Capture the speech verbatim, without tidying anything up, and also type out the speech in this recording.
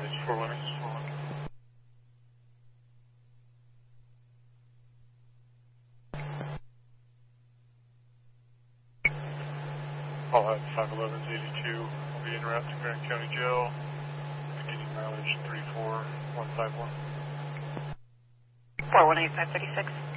mileage four one eight. I'll have five eleven eighty-two. I'll be en route to Grand County Jail. Beginning mileage three four one five one. four one eight five thirty-six.